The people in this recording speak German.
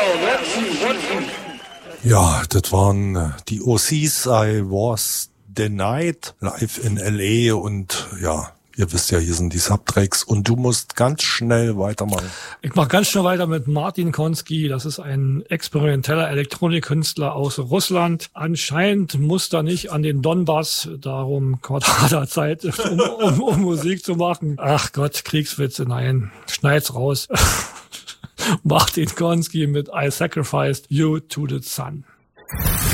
Ja, das waren die OCs, I Was Denied, live in L.A. und ja, ihr wisst ja, hier sind die Subtracks und du musst ganz schnell weitermachen. Ich mache ganz schnell weiter mit Martin Konski. Das ist ein experimenteller Elektronikkünstler aus Russland. Anscheinend muss er nicht an den Donbass, darum hat er Zeit, um Musik zu machen. Ach Gott, Kriegswitze, nein, schneid's raus. Martin Konski mit I Sacrificed You to the Sun.